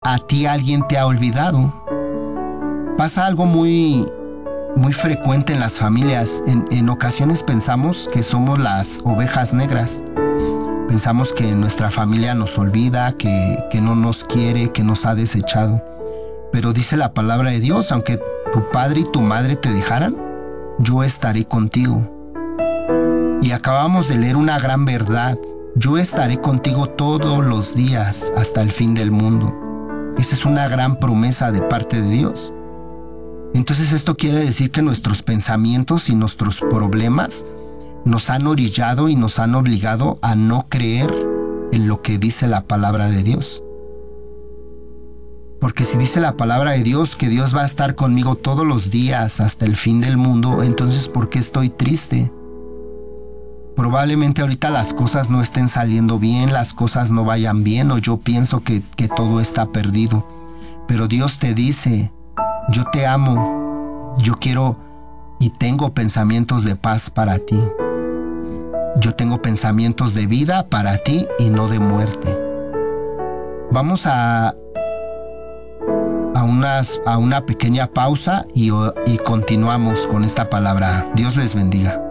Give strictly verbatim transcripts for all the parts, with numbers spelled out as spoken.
a ti alguien te ha olvidado. Pasa algo muy, muy frecuente en las familias. En, en ocasiones pensamos que somos las ovejas negras. Pensamos que nuestra familia nos olvida, que, que no nos quiere, que nos ha desechado. Pero dice la palabra de Dios, aunque tu padre y tu madre te dejaran, yo estaré contigo. Y acabamos de leer una gran verdad. Yo estaré contigo todos los días hasta el fin del mundo. Esa es una gran promesa de parte de Dios. Entonces esto quiere decir que nuestros pensamientos y nuestros problemas nos han orillado y nos han obligado a no creer en lo que dice la palabra de Dios. Porque si dice la palabra de Dios que Dios va a estar conmigo todos los días hasta el fin del mundo, entonces ¿por qué estoy triste? Probablemente ahorita las cosas no estén saliendo bien, las cosas no vayan bien, o yo pienso que, que todo está perdido. Pero Dios te dice, yo te amo, yo quiero y tengo pensamientos de paz para ti. Yo tengo pensamientos de vida para ti y no de muerte. Vamos a, a, unas, a una pequeña pausa y, y continuamos con esta palabra. Dios les bendiga.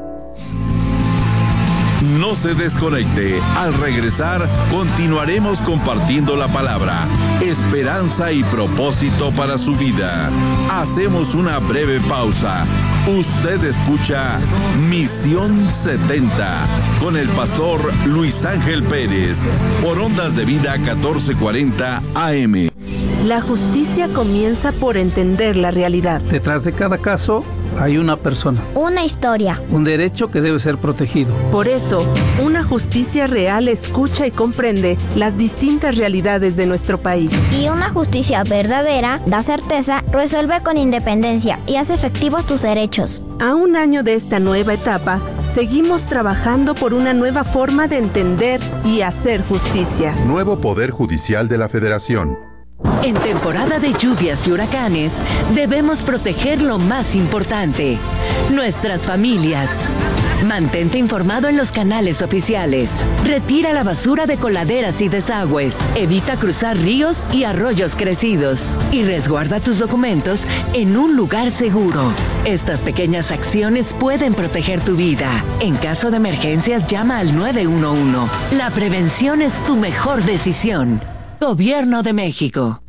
No se desconecte. Al regresar, continuaremos compartiendo la palabra, esperanza y propósito para su vida. Hacemos una breve pausa. Usted escucha Misión setenta con el pastor Luis Ángel Pérez por Ondas de Vida catorce cuarenta A M. La justicia comienza por entender la realidad. Detrás de cada caso hay una persona, una historia, un derecho que debe ser protegido. Por eso, una justicia real escucha y comprende las distintas realidades de nuestro país. Y una justicia verdadera da certeza, resuelve con independencia y hace efectivos tus derechos. A un año de esta nueva etapa, seguimos trabajando por una nueva forma de entender y hacer justicia. Nuevo Poder Judicial de la Federación. En temporada de lluvias y huracanes, debemos proteger lo más importante, nuestras familias. Mantente informado en los canales oficiales. Retira la basura de coladeras y desagües. Evita cruzar ríos y arroyos crecidos. Y resguarda tus documentos en un lugar seguro. Estas pequeñas acciones pueden proteger tu vida. En caso de emergencias, llama al nueve uno uno. La prevención es tu mejor decisión. Gobierno de México.